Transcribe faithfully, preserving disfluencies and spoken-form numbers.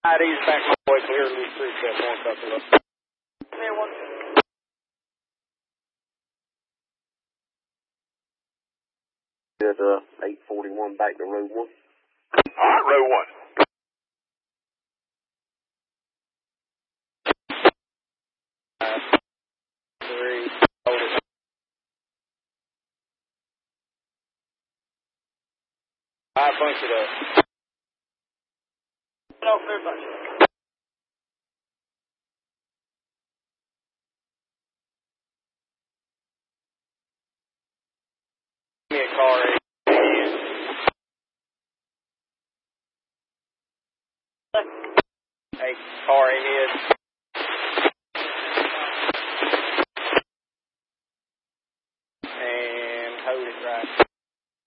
I D's back my way clear to Loose Creek, that one couple of. There one. Good, uh, eight forty-one back to road one. All right, road one. Three. Hold it. All right, bunch it up. No, clear bunch it up. Give me a car. Hey, car ahead.